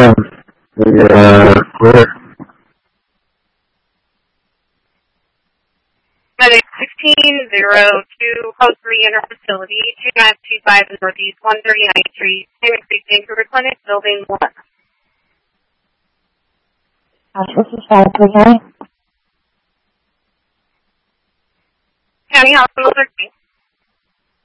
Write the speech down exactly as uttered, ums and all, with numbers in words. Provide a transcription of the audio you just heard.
ten. Yeah, clear. Medic sixteen zero two, Post three Inner Facility, two nine two five Northeast one thirty-ninth Street, Phoenix Vancouver Clinic, Building one. This is five three nine. County Hospital thirteen.